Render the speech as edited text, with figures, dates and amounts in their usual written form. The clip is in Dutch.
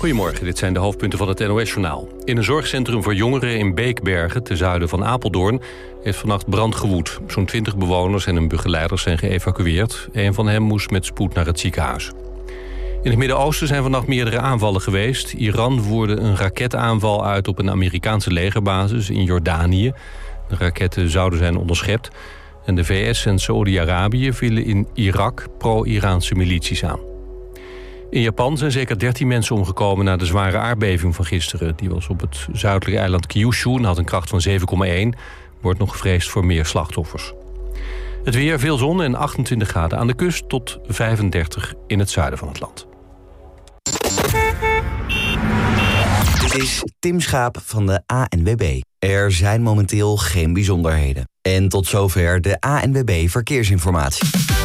Goedemorgen, dit zijn de hoofdpunten van het NOS-journaal. In een zorgcentrum voor jongeren in Beekbergen, ten zuiden van Apeldoorn, heeft vannacht brand gewoed. Zo'n 20 bewoners en hun begeleider zijn geëvacueerd. Een van hen moest met spoed naar het ziekenhuis. In het Midden-Oosten zijn vannacht meerdere aanvallen geweest. Iran voerde een raketaanval uit op een Amerikaanse legerbasis in Jordanië. De raketten zouden zijn onderschept. En de VS en Saoedi-Arabië vielen in Irak pro-Iraanse milities aan. In Japan zijn zeker 13 mensen omgekomen na de zware aardbeving van gisteren. Die was op het zuidelijke eiland Kyushu en had een kracht van 7,1. Wordt nog gevreesd voor meer slachtoffers. Het weer, veel zon en 28 graden aan de kust tot 35 in het zuiden van het land. Dit is Tim Schaap van de ANWB. Er zijn momenteel geen bijzonderheden. En tot zover de ANWB Verkeersinformatie.